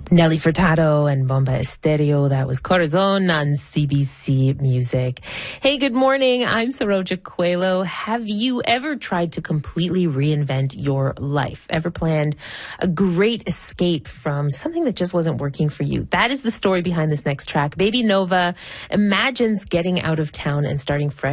Nelly Furtado and Bomba Estéreo. That was Corazon on CBC Music. Hey, good morning. I'm Saroja Coelho. Have you ever tried to completely reinvent your life? Ever planned a great escape from something that just wasn't working for you? That is the story behind this next track. Baby Nova imagines getting out of town and starting fresh